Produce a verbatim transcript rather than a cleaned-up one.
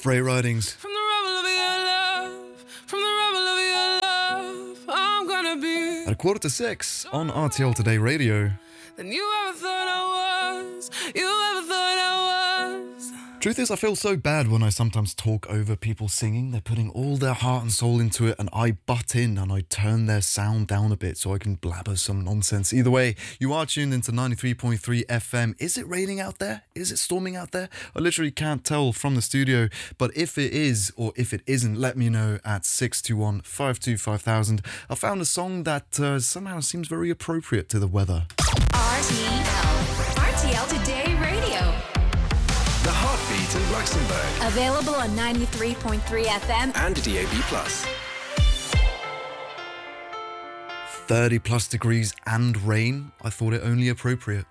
Freight Ridings. From the rubble of your love, from the rubble of your love, I'm gonna be At a quarter to six on R T L Today Radio. than you ever thought I was, you ever thought I was. Truth is, I feel so bad when I sometimes talk over people singing. They're putting all their heart and soul into it, and I butt in and I turn their sound down a bit so I can blabber some nonsense. Either way, you are tuned into ninety-three point three F M. Is it raining out there? Is it storming out there? I literally can't tell from the studio, but if it is or if it isn't, let me know at six two one, five two five thousand. I found a song that uh, somehow seems very appropriate to the weather. R T L. R T L Today Radio. The Heartbeat in Luxembourg. Available on ninety-three point three F M and D A B plus. thirty plus degrees and rain. I thought it only appropriate.